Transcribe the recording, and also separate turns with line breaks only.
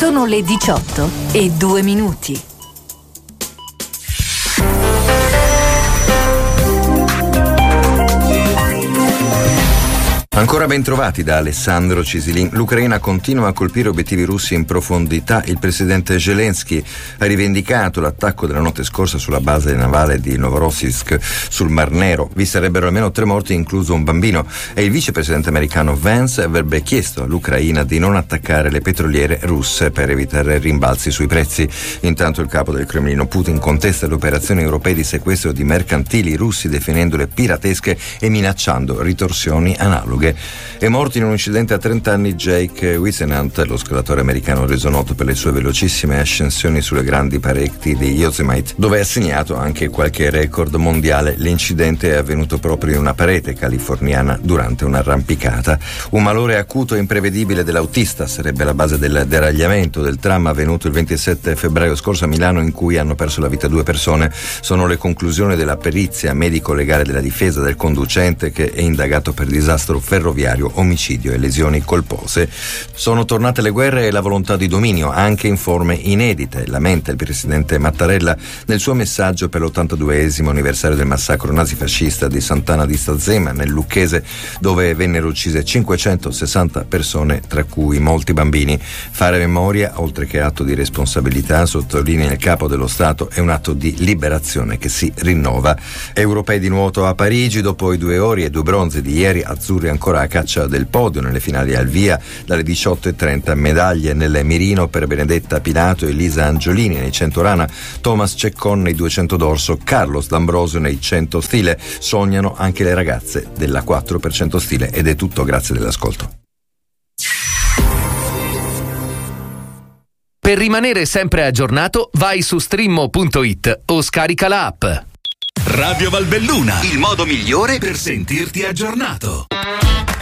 Sono le 18:02.
Ancora ben trovati da Alessandro Cisilin. L'Ucraina continua a colpire obiettivi russi in profondità. Il presidente Zelensky ha rivendicato l'attacco della notte scorsa sulla base navale di Novorossiysk sul Mar Nero. Vi sarebbero almeno 3 morti, incluso un bambino, e il vicepresidente americano Vance avrebbe chiesto all'Ucraina di non attaccare le petroliere russe per evitare rimbalzi sui prezzi. Intanto il capo del Cremlino Putin contesta le operazioni europee di sequestro di mercantili russi, definendole piratesche e minacciando ritorsioni analoghe. È morto in un incidente a 30 anni Jake Whisenant, lo scalatore americano reso noto per le sue velocissime ascensioni sulle grandi pareti di Yosemite, dove ha segnato anche qualche record mondiale. L'incidente è avvenuto proprio in una parete californiana durante un'arrampicata. Un malore acuto e imprevedibile dell'autista sarebbe la base del deragliamento del tram avvenuto il 27 febbraio scorso a Milano, in cui hanno perso la vita 2 persone. Sono le conclusioni della perizia medico-legale della difesa del conducente, che è indagato per disastro ferroviario, omicidio e lesioni colpose. Sono tornate le guerre e la volontà di dominio, anche in forme inedite, lamenta il presidente Mattarella nel suo messaggio per l'82esimo anniversario del massacro nazifascista di Sant'Anna di Stazzema, nel Lucchese, dove vennero uccise 560 persone, tra cui molti bambini. Fare memoria, oltre che atto di responsabilità, sottolinea il capo dello Stato, è un atto di liberazione che si rinnova. Europei di nuoto a Parigi, dopo i 2 ori e 2 bronzi di ieri, azzurri ancora a caccia del podio nelle finali al via dalle 18:30. Medaglie nel mirino per Benedetta Pilato e Elisa Angiolini nei 100 rana, Thomas Ceccon nei 200 dorso, Carlos D'Ambrosio nei 100 stile. Sognano anche le ragazze della 4% stile. Ed è tutto, grazie dell'ascolto.
Per rimanere sempre aggiornato, vai su streammo.it o scarica l'app.
Radio Valbelluna, il modo migliore per sentirti aggiornato.